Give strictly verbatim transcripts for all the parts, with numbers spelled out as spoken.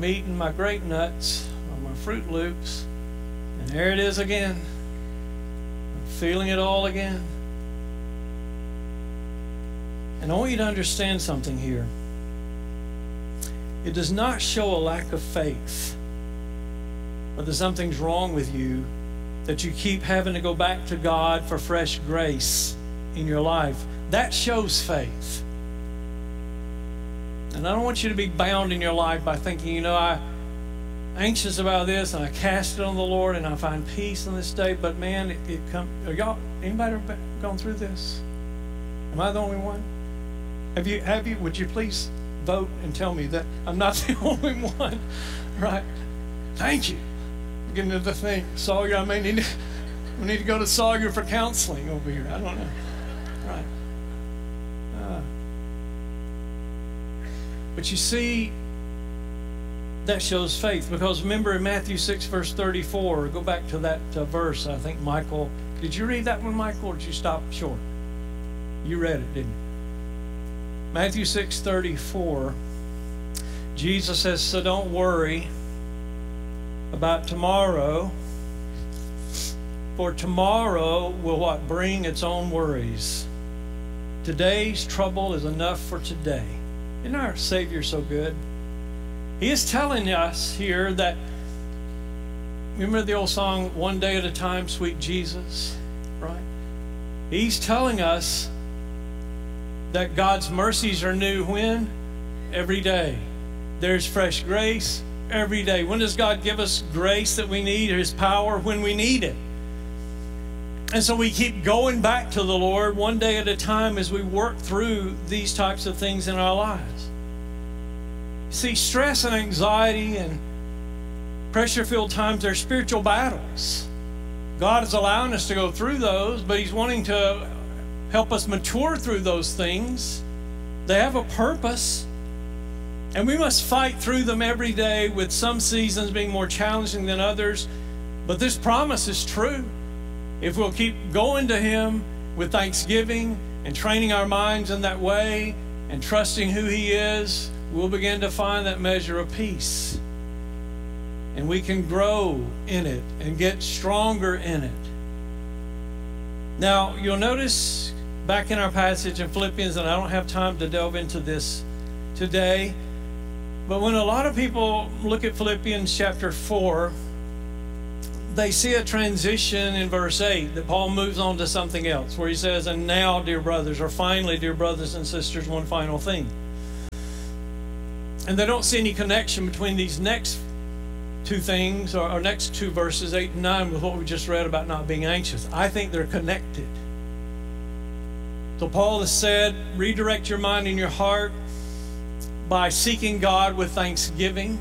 eating my grape nuts or my Fruit Loops, and there it is again. I'm feeling it all again. And I want you to understand something here. It does not show a lack of faith, but that something's wrong with you, that you keep having to go back to God for fresh grace in your life. That shows faith. And I don't want you to be bound in your life by thinking, you know, I'm anxious about this and I cast it on the Lord and I find peace in this day. But man, it, it come. Are y'all, anybody ever gone through this? Am I the only one? Have you? Have you? Would you please vote and tell me that I'm not the only one? Right? Thank you. I'm getting to the thing. Sawyer, I may need to, we need to go to Sawyer for counseling over here. I don't know. Right. Uh, but you see, that shows faith, because remember in Matthew six verse thirty-four, go back to that uh, verse. I think Michael, did you read that one, Michael, or did you stop short? You read it, didn't you? Matthew six thirty-four, Jesus says, so don't worry about tomorrow, for tomorrow will what? Bring its own worries. Today's trouble is enough for today. Isn't our Savior so good? He is telling us here that, remember the old song, One Day at a Time, Sweet Jesus, right? He's telling us that God's mercies are new when? Every day. There's fresh grace every day. When does God give us grace that we need, His power? When we need it. And so we keep going back to the Lord one day at a time as we work through these types of things in our lives. See, stress and anxiety and pressure-filled times are spiritual battles. God is allowing us to go through those, but He's wanting to help us mature through those things. They have a purpose, and we must fight through them every day, with some seasons being more challenging than others. But this promise is true. If we'll keep going to Him with thanksgiving and training our minds in that way and trusting who He is, we'll begin to find that measure of peace. And we can grow in it and get stronger in it. Now, you'll notice back in our passage in Philippians, and I don't have time to delve into this today, but when a lot of people look at Philippians chapter four, they see a transition in verse eight that Paul moves on to something else, where he says, and now, dear brothers, or finally, dear brothers and sisters, one final thing. And they don't see any connection between these next two things, or, or next two verses, eight and nine, with what we just read about not being anxious. I think they're connected. So Paul has said, redirect your mind and your heart by seeking God with thanksgiving.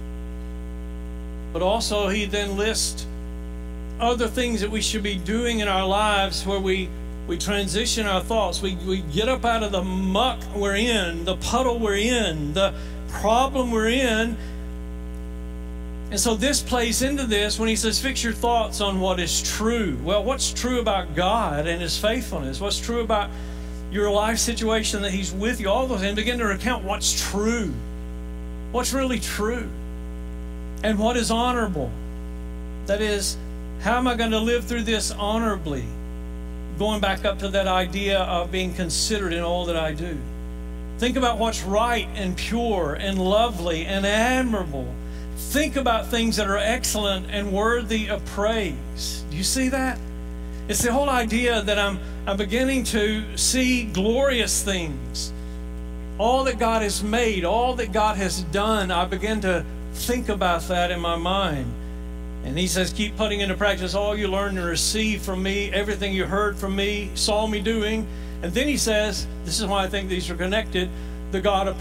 But also he then lists other things that we should be doing in our lives, where we, we transition our thoughts. We, we get up out of the muck we're in, the puddle we're in, the problem we're in. And so this plays into this when he says, fix your thoughts on what is true. Well, what's true about God and His faithfulness? What's true about your life situation, that He's with you? All those, and begin to recount what's true. What's really true. And what is honorable. That is, how am I going to live through this honorably? Going back up to that idea of being considered in all that I do. Think about what's right and pure and lovely and admirable. Think about things that are excellent and worthy of praise. Do you see that? It's the whole idea that I'm, I'm beginning to see glorious things. All that God has made, all that God has done, I begin to think about that in my mind. And he says, keep putting into practice all you learned and received from me, everything you heard from me, saw me doing. And then he says, this is why I think these are connected, the God of